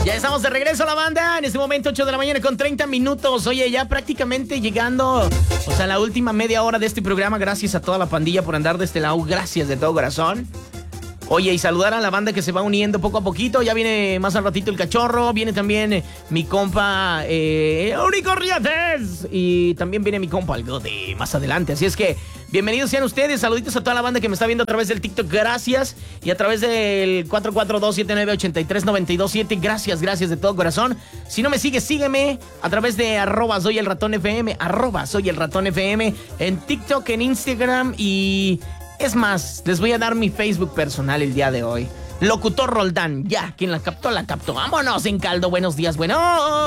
Ya estamos de regreso a la banda. En este momento 8 de la mañana con 30 minutos. Oye, ya prácticamente llegando, o sea, la última media hora de este programa. Gracias a toda la pandilla por andar de este lado. Gracias de todo corazón. Oye, y saludar a la banda que se va uniendo poco a poquito. Ya viene más al ratito el Cachorro. Viene también mi compa Eurico Riates. Y también viene mi compa algo de más adelante. Así es que bienvenidos sean ustedes. Saluditos a toda la banda que me está viendo a través del TikTok. Gracias. Y a través del 442-7983-927. Gracias de todo corazón. Si no me sigues, sígueme a través de @soyelratonfm. @soyelratonfm. En TikTok, en Instagram y... Es más, les voy a dar mi Facebook personal el día de hoy. Locutor Roldán. Ya, quien la captó, la captó. Vámonos en caldo. Buenos días, bueno.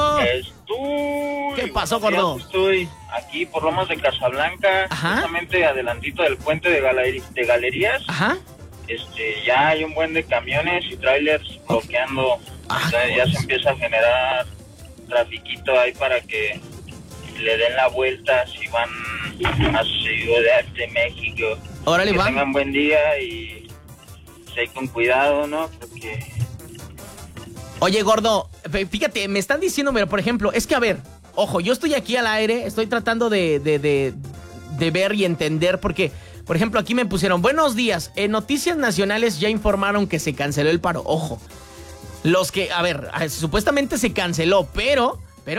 ¿Qué pasó, gordo? Estoy aquí por Lomas de Casablanca. Ajá. Justamente adelantito del puente de galerías. Ajá. Ya hay un buen de camiones y trailers bloqueando. Entonces ya se empieza a generar trafiquito ahí para que le den la vuelta si van a Ciudad de México. Órale, que va. tengan buen día y hay con cuidado, ¿no? Porque... Oye, gordo, fíjate, me están diciendo, pero por ejemplo, es que a ver, ojo, yo estoy aquí al aire, estoy tratando de ver y entender, porque, por ejemplo, aquí me pusieron, buenos días, en Noticias Nacionales ya informaron que se canceló el paro, ojo, los que, a ver, supuestamente se canceló, pero,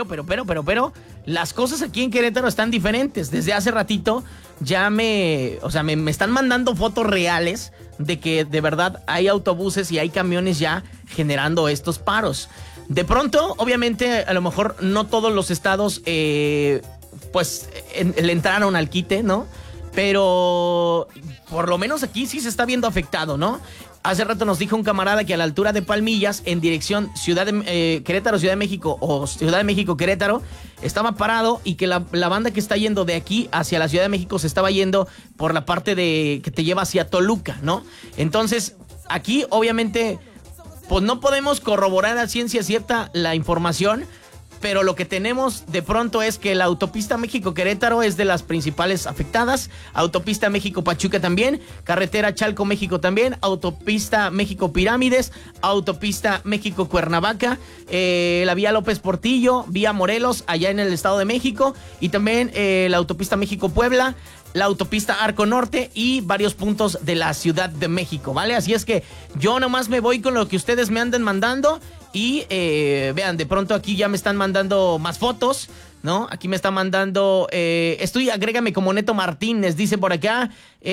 las cosas aquí en Querétaro están diferentes, desde hace ratito ya me están mandando fotos reales de que de verdad hay autobuses y hay camiones ya generando estos paros. De pronto, obviamente, a lo mejor no todos los estados le entraron al quite, ¿no? Pero por lo menos aquí sí se está viendo afectado, ¿no? Hace rato nos dijo un camarada que a la altura de Palmillas, en dirección Querétaro, Ciudad de México o Ciudad de México, Querétaro, estaba parado y que la banda que está yendo de aquí hacia la Ciudad de México se estaba yendo por la parte que te lleva hacia Toluca, ¿no? Entonces, aquí obviamente, pues no podemos corroborar a ciencia cierta la información, pero lo que tenemos de pronto es que la autopista México-Querétaro es de las principales afectadas, autopista México-Pachuca también, carretera Chalco-México también, autopista México-Pirámides, autopista México-Cuernavaca, la vía López Portillo, vía Morelos, allá en el Estado de México, y también la autopista México-Puebla, la autopista Arco Norte y varios puntos de la Ciudad de México, ¿vale? Así es que yo nomás me voy con lo que ustedes me anden mandando. Y vean, de pronto aquí ya me están mandando más fotos, ¿no? Aquí me está mandando, agrégame como Neto Martínez, dice por acá.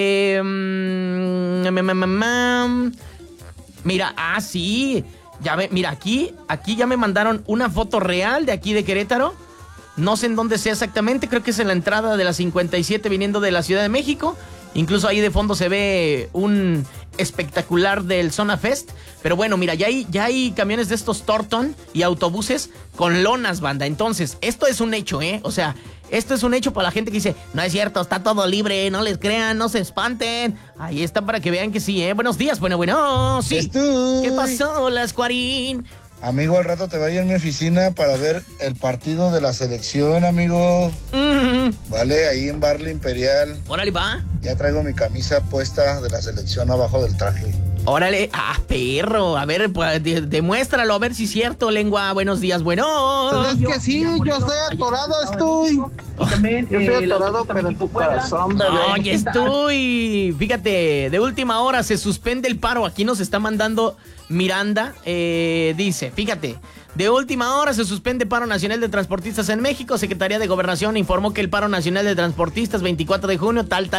Mira, sí, ya ve, mira, aquí ya me mandaron una foto real de aquí de Querétaro. No sé en dónde sea exactamente, creo que es en la entrada de la 57 viniendo de la Ciudad de México. Incluso ahí de fondo se ve un espectacular del Zona Fest. Pero bueno, mira, ya hay camiones de estos Torton y autobuses con lonas, banda. Entonces, esto es un hecho, ¿eh? O sea, esto es un hecho para la gente que dice, no es cierto, está todo libre, no les crean, no se espanten. Ahí está para que vean que sí, ¿eh? Buenos días, bueno, sí. ¿Qué pasó, Lascuarín? Amigo, al rato te voy a ir a mi oficina para ver el partido de la selección, amigo. Vale, ahí en Barley Imperial. Órale, va. Ya traigo mi camisa puesta de la selección abajo del traje. Órale, perro. A ver, pues, demuéstralo, a ver si es cierto, lengua. Buenos días, bueno. Pues es que sí, yo estoy atorado, estoy. Yo estoy atorado, pero en tu corazón, bebé. Oye, estoy. Fíjate, de última hora se suspende el paro. Aquí nos está mandando Miranda. Dice, fíjate. De última hora se suspende paro nacional de transportistas en México. Secretaría de Gobernación informó que el paro nacional de transportistas 24 de junio, tal.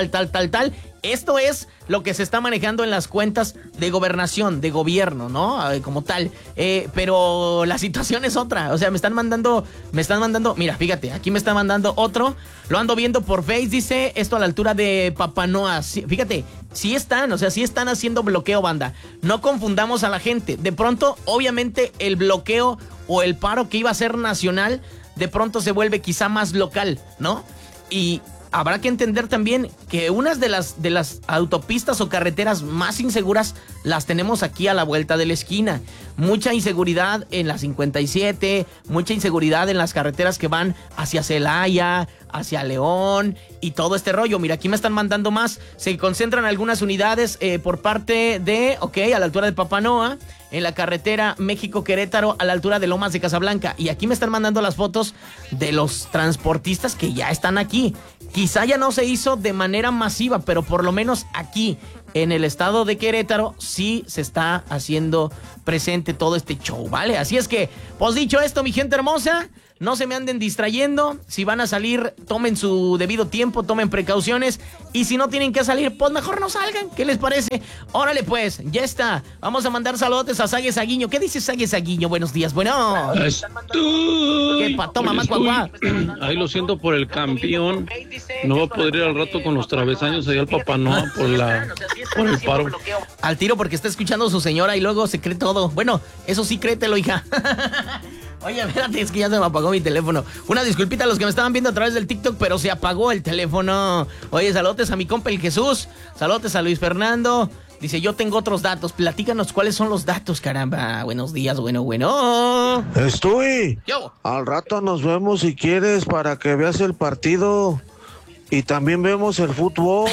Esto es lo que se está manejando en las cuentas de gobernación, de gobierno, ¿no? Como tal. Pero la situación es otra. O sea, me están mandando. Mira, fíjate, aquí me está mandando otro. Lo ando viendo por Face, dice esto a la altura de Papanoa. Sí, fíjate, sí están haciendo bloqueo, banda. No confundamos a la gente. De pronto, obviamente, el bloqueo o el paro que iba a ser nacional, de pronto se vuelve quizá más local, ¿no? Y habrá que entender también que unas de las autopistas o carreteras más inseguras las tenemos aquí a la vuelta de la esquina. Mucha inseguridad en la 57, mucha inseguridad en las carreteras que van hacia Celaya, hacia León y todo este rollo. Mira, aquí me están mandando más. Se concentran algunas unidades por parte de, a la altura de Papanoa. en la carretera México-Querétaro a la altura de Lomas de Casablanca. Y aquí me están mandando las fotos de los transportistas que ya están aquí. Quizá ya no se hizo de manera masiva, pero por lo menos aquí en el estado de Querétaro sí se está haciendo presente todo este show, ¿vale? Así es que, pues dicho esto, mi gente hermosa, no se me anden distrayendo. Si van a salir, tomen su debido tiempo, tomen precauciones. Y si no tienen que salir, pues mejor no salgan. ¿Qué les parece? Órale pues, ya está. Vamos a mandar saludos a Sague Saguiño. ¿Qué dice Sague Saguiño? Buenos días, bueno. ¿Qué pato, mamá, cuacuá? Ahí lo siento por el campeón. No va a poder ir al rato con los travesaños allá al Papá Noa por el paro. Al tiro porque está escuchando a su señora y luego se cree todo. Bueno, eso sí créetelo, hija. Oye, espérate, es que ya se me apagó mi teléfono. Una disculpita a los que me estaban viendo a través del TikTok, pero se apagó el teléfono. Oye, saludos a mi compa el Jesús. Saludos a Luis Fernando. Dice, yo tengo otros datos. Platícanos cuáles son los datos, caramba. Buenos días, bueno. Estoy. Yo. Al rato nos vemos si quieres para que veas el partido. Y también vemos el fútbol.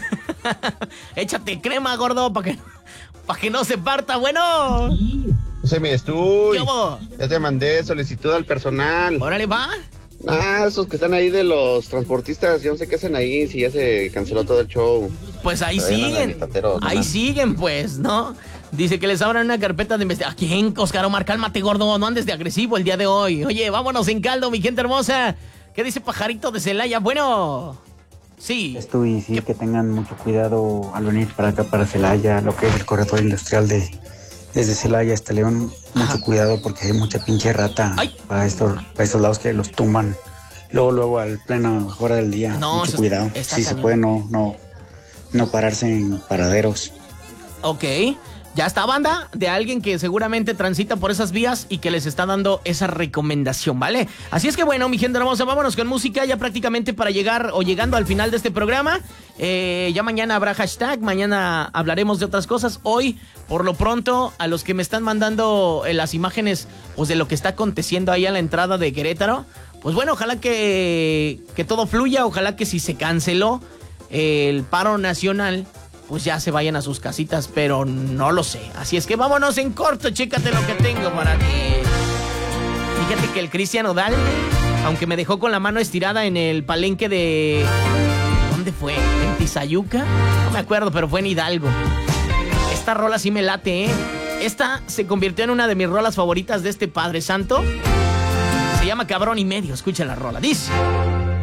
Échate crema, gordo, para que no se parta, bueno. José, mi estudio. ¿Cómo? Ya te mandé solicitud al personal. Órale, va. Esos que están ahí de los transportistas, yo no sé qué hacen ahí, si ya se canceló todo el show. Pues ahí siguen. Ahí siguen, pues, ¿no? Dice que les abran una carpeta de investigación. ¿A quién, Oscar Omar? Cálmate, gordo, no andes de agresivo el día de hoy. Oye, vámonos en caldo, mi gente hermosa. ¿Qué dice Pajarito de Celaya? Bueno, sí. Estoy, sí, que tengan mucho cuidado al venir para acá, para Celaya, lo que es el corredor industrial desde Celaya hasta León. Mucho cuidado porque hay mucha pinche rata para estos lados que los tumban. Luego al pleno hora del día. No, mucho cuidado. Si se puede no pararse en paraderos. Ok. Ya está, banda, de alguien que seguramente transita por esas vías y que les está dando esa recomendación, ¿vale? Así es que bueno, mi gente hermosa, vámonos con música ya prácticamente para llegar o llegando al final de este programa. Ya mañana habrá hashtag, mañana hablaremos de otras cosas. Hoy, por lo pronto, a los que me están mandando las imágenes pues, de lo que está aconteciendo ahí a la entrada de Querétaro, pues bueno, ojalá que todo fluya, ojalá que si se canceló el paro nacional, pues ya se vayan a sus casitas, pero no lo sé. Así es que vámonos en corto, chécate lo que tengo para ti. Fíjate que el Cristian Odal, aunque me dejó con la mano estirada en el palenque de... ¿Dónde fue? ¿En Tizayuca? No me acuerdo, pero fue en Hidalgo. Esta rola sí me late, ¿eh? Esta se convirtió en una de mis rolas favoritas de este Padre Santo. Se llama Cabrón y Medio, escucha la rola. Dice...